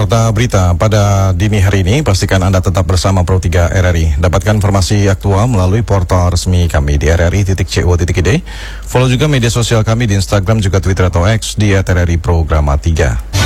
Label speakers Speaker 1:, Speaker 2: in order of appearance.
Speaker 1: Serta berita pada dini hari ini, pastikan Anda tetap bersama Pro 3 RRI. Dapatkan informasi aktual melalui portal resmi kami di rri.co.id. Follow juga media sosial kami di Instagram, juga Twitter atau X di @RRI Programa 3.